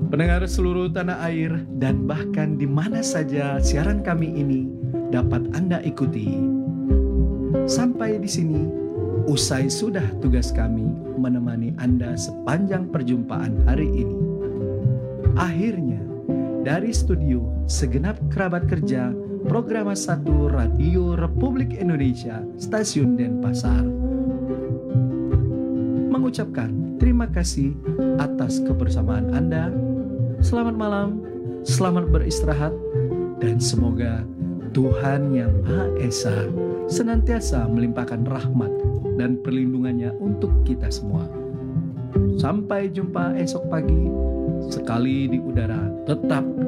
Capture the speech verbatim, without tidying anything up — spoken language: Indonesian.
Pendengar seluruh tanah air dan bahkan di mana saja siaran kami ini dapat Anda ikuti. Sampai di sini, usai sudah tugas kami menemani Anda sepanjang perjumpaan hari ini. Akhirnya, dari studio segenap kerabat kerja Programa satu Radio Republik Indonesia, Stasiun Denpasar, mengucapkan terima kasih atas kebersamaan Anda. Selamat malam, selamat beristirahat, dan semoga Tuhan Yang Maha Esa senantiasa melimpahkan rahmat dan perlindungannya untuk kita semua. Sampai jumpa esok pagi, sekali di udara, tetap